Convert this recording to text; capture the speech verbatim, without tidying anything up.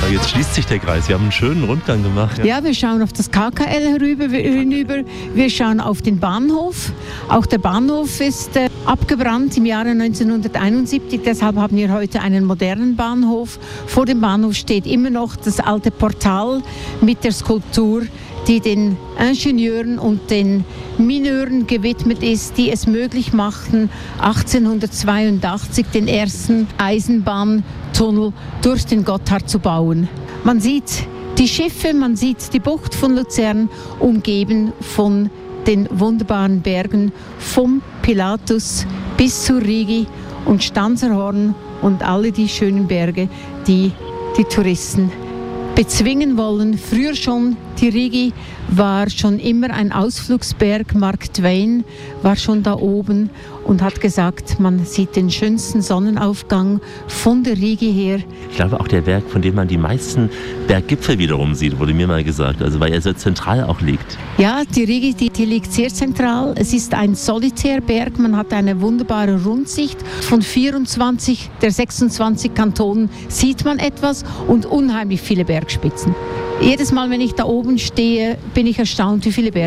jetzt schließt sich der Kreis. Wir haben einen schönen Rundgang gemacht. Ja, ja wir schauen auf das K K L herüber, hinüber. Wir schauen auf den Bahnhof. Auch der Bahnhof ist äh, abgebrannt im Jahre neunzehnhunderteinundsiebzig. Deshalb haben wir heute einen modernen Bahnhof. Vor dem Bahnhof steht immer noch das alte Portal mit der Skulptur, die den Ingenieuren und den Mineuren gewidmet ist, die es möglich machten, achtzehnhundertzweiundachtzig den ersten Eisenbahntunnel durch den Gotthard zu bauen. Man sieht die Schiffe, man sieht die Bucht von Luzern, umgeben von den wunderbaren Bergen, vom Pilatus bis zu Rigi und Stanzerhorn und alle die schönen Berge, die die Touristen bezwingen wollen. Früher schon, die Rigi war schon immer ein Ausflugsberg. Mark Twain war schon da oben und hat gesagt, man sieht den schönsten Sonnenaufgang von der Rigi her. Ich glaube auch der Berg, von dem man die meisten Berggipfel wiederum sieht, wurde mir mal gesagt, also weil er so zentral auch liegt. Ja, die Rigi, die, die liegt sehr zentral. Es ist ein Solitärberg, man hat eine wunderbare Rundsicht. Von vierundzwanzig der sechsundzwanzig Kantonen sieht man etwas und unheimlich viele Bergspitzen. Jedes Mal, wenn ich da oben stehe, bin ich erstaunt, wie viele Berge